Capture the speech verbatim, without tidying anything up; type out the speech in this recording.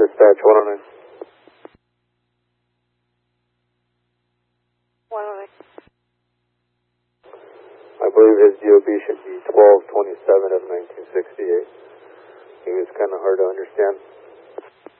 Dispatch one oh nine. one oh nine. I believe his D O B should be twelve twenty-seven of nineteen sixty-eight. He was kind of hard to understand.